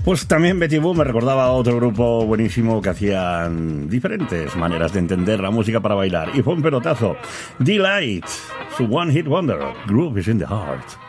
Pues también Betty Boo me recordaba a otro grupo buenísimo que hacían diferentes maneras de entender la música para bailar. Y fue un pelotazo. Delight, su One Hit Wonder, Groove is in the Heart.